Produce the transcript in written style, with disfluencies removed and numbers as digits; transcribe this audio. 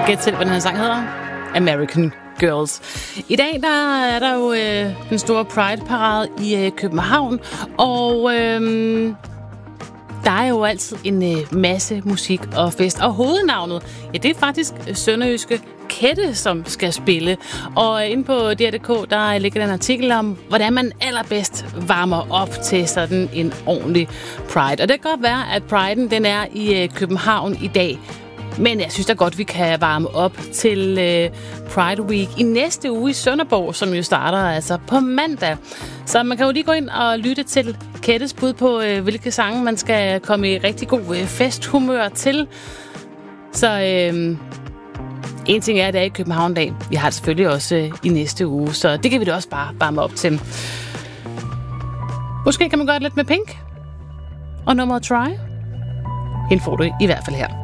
Gæt selv, hvad den her sang hedder. American Girls. I dag der er der jo den store Pride-parade i København, og der er jo altid en masse musik og fest. Og hovednavnet, ja, det er faktisk sønderjyske Kette, som skal spille. Og inde på DR.dk, der ligger der en artikel om, hvordan man allerbedst varmer op til sådan en ordentlig Pride. Og det kan godt være, at Pride'en den er i København i dag. Men jeg synes da godt, vi kan varme op til Pride Week i næste uge i Sønderborg, som jo starter altså på mandag. Så man kan jo lige gå ind og lytte til Kettes bud på, hvilke sange man skal komme i rigtig god festhumør til. Så en ting er, at det er i København-dag. Vi har det selvfølgelig også i næste uge, så det kan vi da også bare varme op til. Måske kan man gøre det lidt med Pink og nummeret Try. Hende får du i hvert fald her.